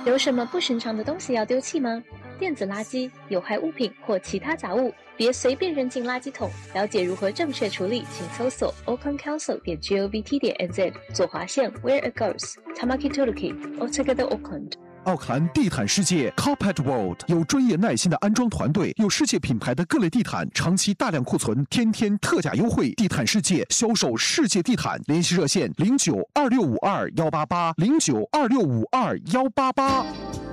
有什么不寻常的东西要丢弃吗？电子垃圾、有害物品或其他杂物，别随便扔进垃圾桶。了解如何正确处理，请搜索 aucklandcouncil.govt.nz 左划线 Where it goes Tamaki Tuluki Altogether Auckland。 奥克兰地毯世界 Carpet World 有专业耐心的安装团队，有世界品牌的各类地毯，长期大量库存，天天特价优惠。地毯世界销售世界地毯，联系热线092652-188，092652-188。